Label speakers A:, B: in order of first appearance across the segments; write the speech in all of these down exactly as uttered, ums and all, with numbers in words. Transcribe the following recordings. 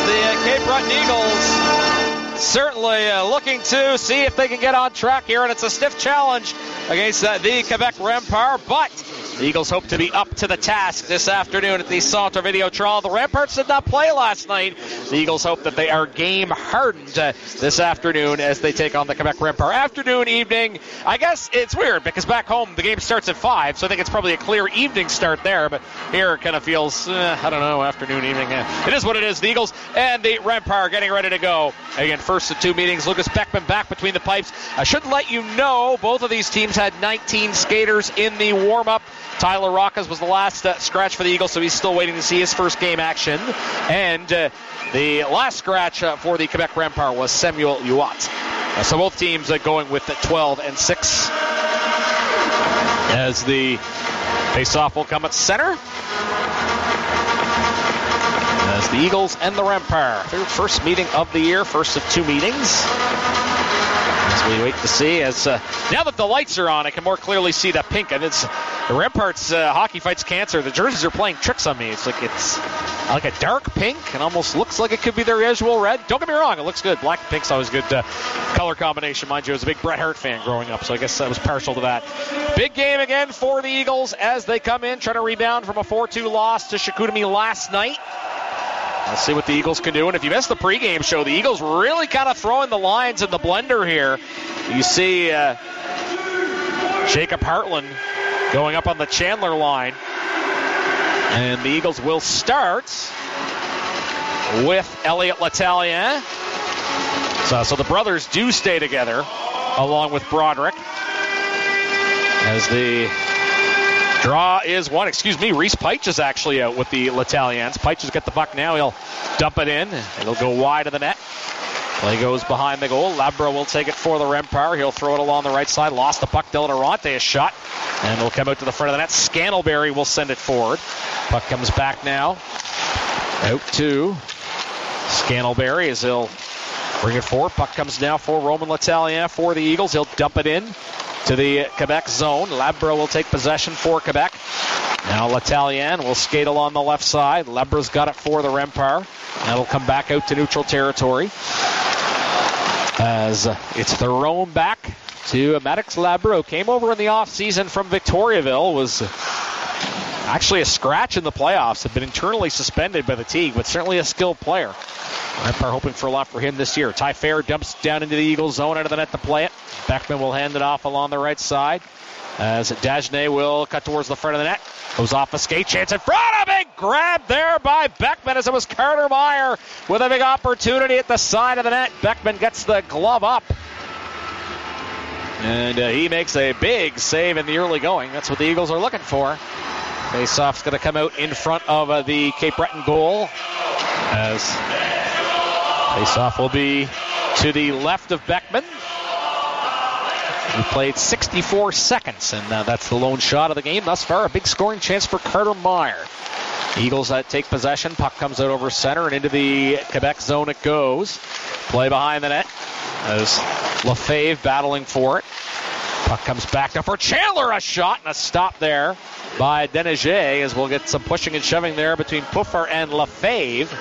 A: the uh, Cape Breton Eagles certainly uh, looking to see if they can get on track here, and it's a stiff challenge against uh, the Quebec Remparts, but the Eagles hope to be up to the task this afternoon at the Centre Vidéotron. The Remparts did not play last night. The Eagles hope that they are game hardened uh, this afternoon as they take on the Quebec Remparts. Afternoon, evening, I guess it's weird because back home the game starts at five, so I think it's probably a clear evening start there, but here it kind of feels, eh, I don't know, afternoon, evening. Eh. It is what it is. The Eagles and the Remparts getting ready to go. Again, first of two meetings, Lucas Beckman back between the pipes. I should let you know both of these teams had nineteen skaters in the warm-up. Tyler Rockas was the last uh, scratch for the Eagles, so he's still waiting to see his first game action. And uh, the last scratch uh, for the Quebec Remparts was Samuel Huot. Uh, so both teams uh, going with uh, twelve and six. As the face-off will come at center. As the Eagles and the Remparts, their first meeting of the year, first of two meetings. As we wait to see, as uh, now that the lights are on, I can more clearly see the pink. And it's the Remparts uh, Hockey Fights Cancer. The jerseys are playing tricks on me. It's like it's like a dark pink and almost looks like it could be their usual red. Don't get me wrong, it looks good. Black and pink's always good uh, color combination. Mind you, I was a big Bret Hart fan growing up, so I guess I was partial to that. Big game again for the Eagles as they come in, trying to rebound from a four two loss to Chicoutimi last night. Let's see what the Eagles can do. And if you missed the pregame show, the Eagles really kind of throwing the lines in the blender here. You see uh, Jacob Hartland going up on the Chandler line. And the Eagles will start with Elliot Letallier. So, so the brothers do stay together along with Broderick. As the draw is one. Excuse me, Reese Peitsch is actually out with the Letallians. Peitsch has got the puck now. He'll dump it in. It'll go wide of the net. Play goes behind the goal. Labro will take it for the Remparts. He'll throw it along the right side. Lost the puck. Dylan Arante a shot. And it'll come out to the front of the net. Scantlebury will send it forward. Puck comes back now. Out to Scantlebury as he'll bring it forward. Puck comes now for Roman Letallier for the Eagles. He'll dump it in to the Quebec zone. Labro will take possession for Quebec. Now Letallier will skate along the left side. Labra's got it for the Remparts. That'll come back out to neutral territory. As it's thrown back to Maddox Labro. Came over in the offseason from Victoriaville. Was actually a scratch in the playoffs. Had been internally suspended by the team, but certainly a skilled player. Rempart hoping for a lot for him this year. Ty Fair dumps down into the Eagles zone out of the net to play it. Beckman will hand it off along the right side. As Dagenet will cut towards the front of the net. Goes off a skate chance in front. A big grab there by Beckman as it was Carter Meyer with a big opportunity at the side of the net. Beckman gets the glove up. And uh, he makes a big save in the early going. That's what the Eagles are looking for. Faceoff's going to come out in front of uh, the Cape Breton goal. As faceoff will be to the left of Beckman. He played sixty-four seconds, and uh, that's the lone shot of the game thus far. A big scoring chance for Carter Meyer. Eagles uh, take possession. Puck comes out over center and into the Quebec zone it goes. Play behind the net as Lefebvre battling for it. Puck comes back up for Chandler. A shot and a stop there by Deneger as we'll get some pushing and shoving there between Puffer and Lefebvre.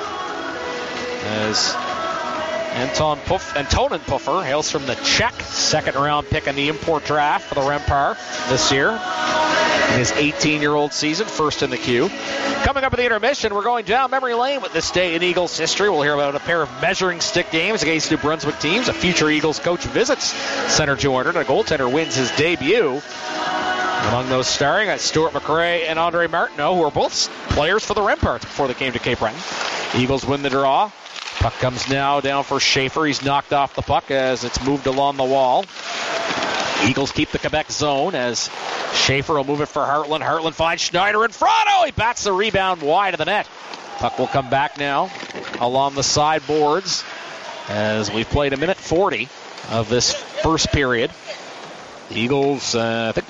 A: As Anton Puff, Antonin Puffer hails from the Czech second round pick in the import draft for the Remparts this year. In his eighteen-year-old season, first in the queue. Coming up at the intermission, we're going down memory lane with this day in Eagles history. We'll hear about a pair of measuring stick games against New Brunswick teams. A future Eagles coach visits Center two hundred. A goaltender wins his debut. Among those starring, uh, Stuart McRae and Andre Martineau, who are both players for the Remparts before they came to Cape Breton. Eagles win the draw. Puck comes now down for Schaefer. He's knocked off the puck as it's moved along the wall. Eagles keep the Quebec zone as Schaefer will move it for Hartland. Hartland finds Schneider in front. Oh, he bats the rebound wide of the net. Puck will come back now along the sideboards as we've played a minute forty of this first period. The Eagles, uh, I think